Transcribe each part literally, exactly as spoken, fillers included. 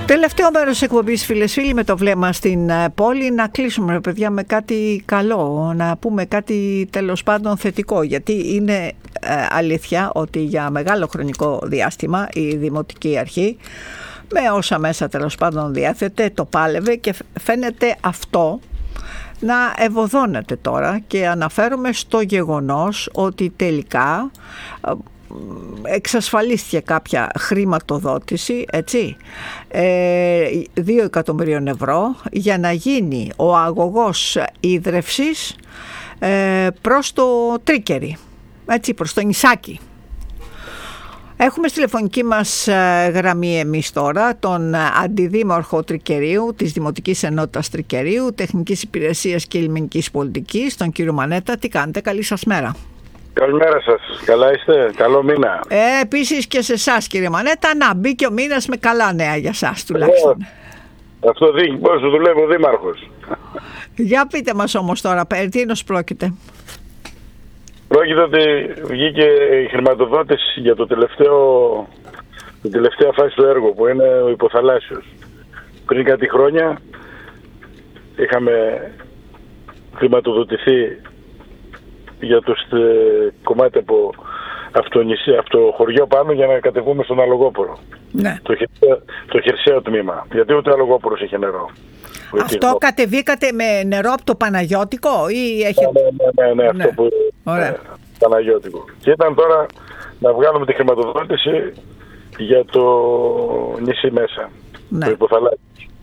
Τελευταίο μέρος της εκπομπής, φίλες φίλοι, με το βλέμμα στην πόλη. Να κλείσουμε, παιδιά, με κάτι καλό, να πούμε κάτι τέλος πάντων θετικό, γιατί είναι ε, αλήθεια ότι για μεγάλο χρονικό διάστημα η Δημοτική Αρχή, με όσα μέσα τέλος πάντων διάθετε, το πάλευε και φαίνεται αυτό να ευωδώνεται τώρα, και αναφέρομαι στο γεγονός ότι τελικά εξασφαλίστηκε κάποια χρηματοδότηση, έτσι, ε, δύο εκατομμυρίων ευρώ για να γίνει ο αγωγός ίδρευσης ε, προς το Τρίκερι, έτσι, προς το νησάκι. Έχουμε στη τηλεφωνική μας γραμμή εμείς τώρα τον Αντιδήμαρχο Τρικερίου, της Δημοτικής Ενότητας Τρικερίου, Τεχνικής Υπηρεσίας και Λιμενικής Πολιτικής, τον κύριο Μανέτα. Τι κάνετε? Καλή σας μέρα. Καλημέρα σας. Καλά είστε? Καλό μήνα. Ε, επίσης και σε εσάς, κύριε Μανέτα. Να μπήκε ο μήνας με καλά νέα για σας τουλάχιστον. Ε, αυτό δείχνει πώς δουλεύει ο Δήμαρχος. Για πείτε μας όμως τώρα, περί τίνος πρόκειται? Πρόκειται ότι βγήκε η χρηματοδότηση για το τελευταίο, την τελευταία φάση του έργου, που είναι ο υποθαλάσσιος. Πριν κάτι χρόνια είχαμε χρηματοδοτηθεί για το κομμάτι από αυτό, νησί, αυτό το χωριό πάνω, για να κατεβούμε στον Αλογόπορο. Ναι. Το, χερσαίο, το χερσαίο τμήμα. Γιατί ούτε ο Αλογόπορος είχε νερό. Αυτό εκεί, κατεβήκατε με νερό από το Παναγιώτικο ή έχετε... Ναι, ναι, ναι, ναι, ναι, αυτό που Ωραία. Ναι, Παναγιώτικο. Και ήταν τώρα να βγάλουμε τη χρηματοδότηση για το νησί μέσα. Ναι. Το υποθαλάσσιο.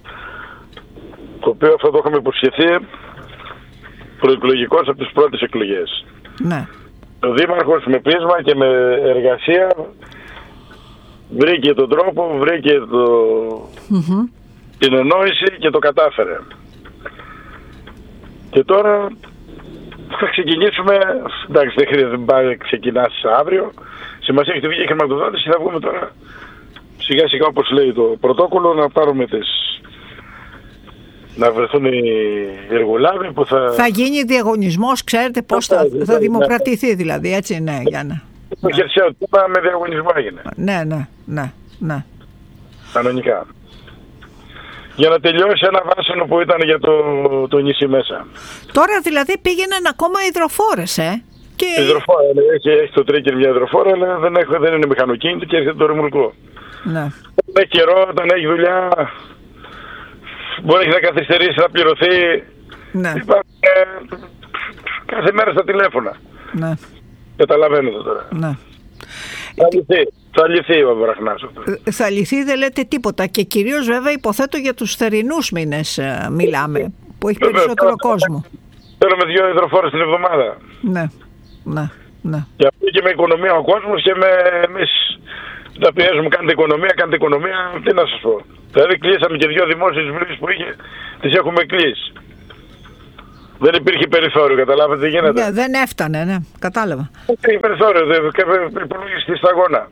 Το οποίο αυτό το είχαμε υποσχεθεί προεκλογικός από τις πρώτες εκλογές. Ναι. Ο Δήμαρχος με πείσμα και με εργασία βρήκε τον τρόπο, βρήκε το... Mm-hmm. την εννόηση και το κατάφερε. Και τώρα θα ξεκινήσουμε, εντάξει, δεν χρειάζεται να ξεκινάς αύριο, σημασία έχει τη βγήκε χρηματοδότηση, θα βγούμε τώρα σιγά σιγά, όπως λέει το πρωτόκολλο, να πάρουμε τις... να βρεθούν οι εργολάβοι που θα... Θα γίνει διαγωνισμός, ξέρετε πώς θα, θα, θα δημοκρατηθεί δηλαδή, έτσι, ναι, για να... Το χερσαίο τύπα με διαγωνισμό έγινε. Ναι, ναι, ναι, ναι. Κανονικά. Για να τελειώσει ένα βάσανο που ήταν για το, το νησί μέσα. Τώρα δηλαδή πήγαιναν ακόμα υδροφόρες, ε. Και... Υδροφόρα, έχει, έχει το Τρίκερ μια υδροφόρα, αλλά δεν, έχει, δεν είναι μηχανοκίνητο και έρχεται το ρημουλκό. Ναι. Όταν έχει καιρό, όταν έχει δουλειά, μπορεί να καθυστερήσει, να πληρωθεί. Ναι. Υπάρχει, ε, κάθε μέρα στα τηλέφωνα. Ναι. Καταλαβαίνετε τώρα. Ναι. Θα λυθεί. Θα λυθεί ο Βραχνάς. Θα λυθεί, δεν λέτε τίποτα. Και κυρίως βέβαια υποθέτω για τους θερινούς μήνες ε, μιλάμε, που έχει περισσότερο κόσμο. Θέλουμε δύο υδροφόρες την εβδομάδα. Ναι, ναι, ναι. Και αυτό και με οικονομία ο κόσμος και με εμείς να πιέζουμε, κάντε οικονομία, κάντε οικονομία, τι να σας πω. Δηλαδή κλείσαμε και δύο δημόσιες βουλές που είχε, τις έχουμε κλείσει. Δεν υπήρχε περιθώριο, καταλάβατε τι γίνεται. Ναι, δεν έφτανε, ναι, κατάλαβα. Δεν υπήρχε περιθώριο, δεν υπήρχε σταγόνα.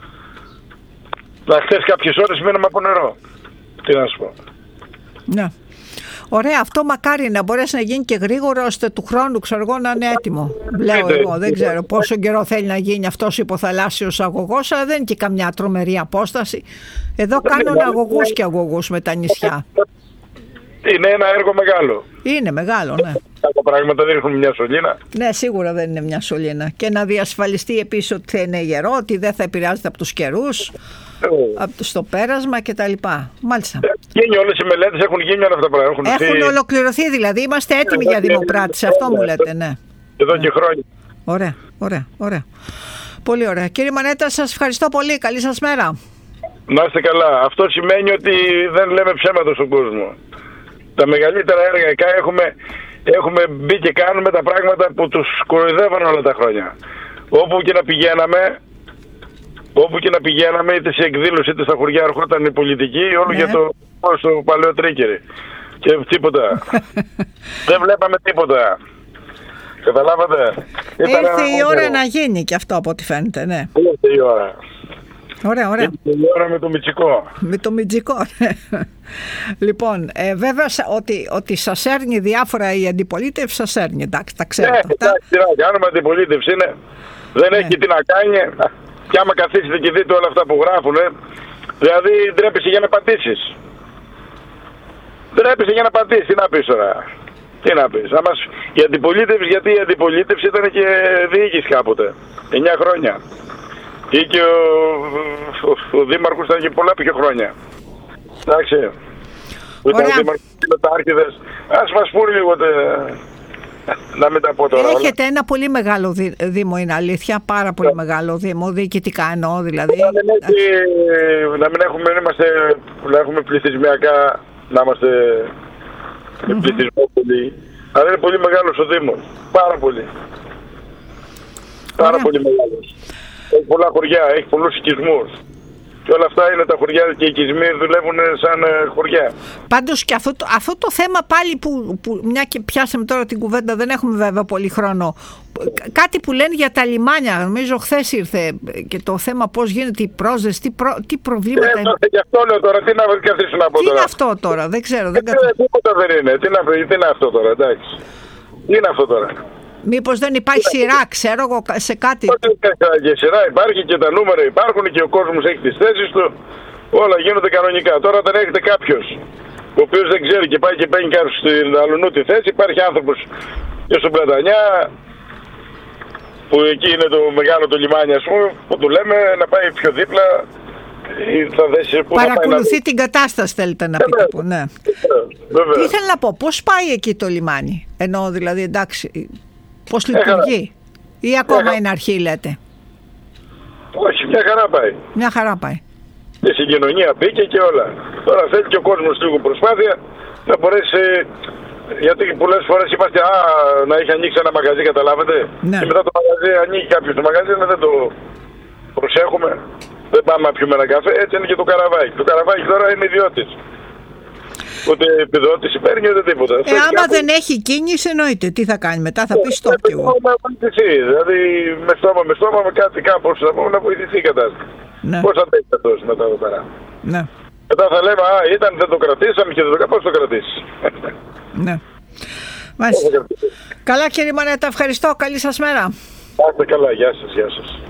Να χθες κάποιες ώρες μείναμε από νερό. Τι να σου πω. Ναι. Ωραία, αυτό μακάρι να μπορέσει να γίνει και γρήγορα, ώστε του χρόνου, ξέρω εγώ, να είναι έτοιμο. Λέω εγώ, δεν ξέρω πόσο καιρό θέλει να γίνει αυτός ο υποθαλάσσιος αγωγός, αλλά δεν είναι και καμιά τρομερή απόσταση. Εδώ κάνουν αγωγούς και αγωγούς με τα νησιά. Είναι ένα έργο μεγάλο. Είναι μεγάλο, ναι. Τα πράγματα δεν έχουν μια σωλήνα. Ναι, σίγουρα δεν είναι μια σωλήνα. Και να διασφαλιστεί επίσης ότι θα είναι γερό, ότι δεν θα επηρεάζεται από τους καιρούς, από το στο πέρασμα κτλ. Μάλιστα. Γίνει όλες οι μελέτες, έχουν γίνει όλα αυτά τα πράγματα. Έχουν, έχουν ολοκληρωθεί, δηλαδή είμαστε έτοιμοι για δημοπράτηση. Αυτό μου λέτε, ναι. Εδώ και χρόνια. Ωραία, ωραία, ωραία. Πολύ ωραία. Κύριε Μανέτα, σας ευχαριστώ πολύ. Καλή σας μέρα. Να είστε καλά. Αυτό σημαίνει ότι δεν λέμε ψέματα στον κόσμο. Τα μεγαλύτερα έργα έχουμε, έχουμε μπει και κάνουμε τα πράγματα που τους κοροϊδεύαν όλα τα χρόνια. Όπου και να πηγαίναμε, όπου και να πηγαίναμε, είτε σε εκδήλωση είτε στα χωριά, ερχόταν η πολιτική, όλο ναι. για το, το παλαιό Τρίκερι. Και τίποτα. Δεν βλέπαμε τίποτα. Καταλάβατε. Ήρθε η ώρα έργο. Να γίνει και αυτό από ό,τι φαίνεται, ναι. Ήρθε η ώρα. Ωραία, ωραία. Ήρθε η ώρα με το Μητσικό. Με το Μητσικό, ναι. Λοιπόν, ε, βέβαια ότι, ότι σας έρνει διάφορα η αντιπολίτευση, σας έρνει, εντάξει, τα ξέρετε. Ναι, εντάξει, τι να κάνουμε, αντιπολίτευση είναι. Δεν ναι. έχει τι να κάνει. Και άμα καθίσετε και δείτε όλα αυτά που γράφουν, Δηλαδή ντρέπεσαι για να πατήσεις. Ντρέπεσαι για να πατήσεις, τι να πεις τώρα. Τι να πεις. Άμας, η αντιπολίτευση, γιατί η αντιπολίτευση ήταν και διοίκηση κάποτε. εννιά χρόνια. Ή και ο, ο, ο Δήμαρχος ήταν και πολλά πιο χρόνια. Εντάξει. Που ήταν ο Δήμαρχος και μετάρχηδες. Ας μας πούν λίγο τε... να μην τα πω τώρα. Έχετε όλα. Ένα πολύ μεγάλο δή, δήμο, είναι αλήθεια. Πάρα πολύ yeah. μεγάλο δήμο. Διοικητικά εννοώ δηλαδή. Να μην, έχει, να μην έχουμε, είμαστε, να έχουμε πληθυσμιακά, να είμαστε mm-hmm. πληθυσμόπολοι. Αλλά είναι πολύ μεγάλος ο Δήμος. Πάρα πολύ. Πάρα yeah. πολύ μεγάλος. Έχει πολλά χωριά, έχει πολλούς οικισμούς. Και όλα αυτά είναι τα χωριά και οι οικισμοί δουλεύουν σαν χωριά. Πάντως και αυτό το, αυτό το θέμα πάλι που, που μια και πιάσαμε τώρα την κουβέντα, δεν έχουμε βέβαια πολύ χρόνο. Κάτι που λένε για τα λιμάνια, νομίζω χθες ήρθε και το θέμα πώς γίνεται η πρόσδεση, τι, προ, τι προβλήματα ε, είναι. Γι' αυτό λέω τώρα, τι να καθίσω να πω τι τώρα. Είναι αυτό τώρα, δεν ξέρω. Δεν ε, κατα... Τίποτα δεν είναι, τι, να, τι είναι αυτό τώρα, εντάξει. Τι είναι αυτό τώρα. Μήπως δεν υπάρχει σειρά, ξέρω εγώ, σε κάτι. Και σειρά υπάρχει και τα νούμερα υπάρχουν και ο κόσμος έχει τις θέσεις του. Όλα γίνονται κανονικά. Τώρα δεν έχετε κάποιος ο οποίος δεν ξέρει και πάει και παίρνει κάποιος στην αλλονού τη θέση. Υπάρχει άνθρωπος και στον Πλατανιά, που εκεί είναι το μεγάλο το λιμάνι, ας πούμε, που του λέμε να πάει πιο δίπλα. Θα δέσει, που παρακολουθεί θα πάει την κατάσταση, θέλετε να πείτε. Που, ναι. Τι ήθελα να πω, πώς πάει εκεί το λιμάνι, ενώ δηλαδή εντάξει. Πώς λειτουργεί ή ακόμα Έχα. είναι αρχή, λέτε. Όχι, μια χαρά πάει. Μια χαρά πάει. Η συγκοινωνία μπήκε και όλα. Τώρα θέλει και ο κόσμος λίγο προσπάθεια να μπορέσει, γιατί πολλές φορές είμαστε α, να έχει ανοίξει ένα μαγαζί, καταλάβετε. Ναι. Και μετά το μαγαζί ανοίγει κάποιος το μαγαζί, δεν το προσέχουμε. Δεν πάμε να πιούμε ένα καφέ, έτσι είναι και το Καραβάκι. Το Καραβάκι τώρα είναι ιδιώτης. Ούτε επιδότηση παίρνει ούτε τίποτα. Ε, άμα κάπου... δεν έχει κίνηση, εννοείται. Τι θα κάνει μετά, θα πει στο πιο. Να βοηθηθεί. Δηλαδή με στόμα με στόμα, με κάτι κάπως θα πούμε να βοηθηθεί η κατάσταση. Ναι. Πώς θα παίξει αυτός μετά εδώ πέρα. Ναι. Μετά θα λέμε, α, ήταν, δεν το κρατήσαμε και δεν το κρατήσαμε. Πώς το κρατήσεις. Ναι. Μάλιστα. Καλά κύριε Μανέτα, ευχαριστώ. Καλή σας μέρα. Άστε καλά. Γεια σας. Γεια σας.